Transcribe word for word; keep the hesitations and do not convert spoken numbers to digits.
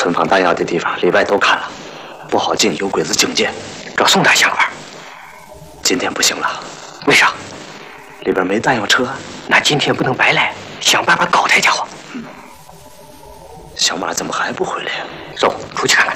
存放弹药的地方里外都看了，不好进，有鬼子警戒。 找宋大相块， 今天不行了。 为啥？ 里边没弹药车。 那今天不能白来，想办法搞这家伙。 嗯、小马怎么还不回来呀？ 走，出去看看。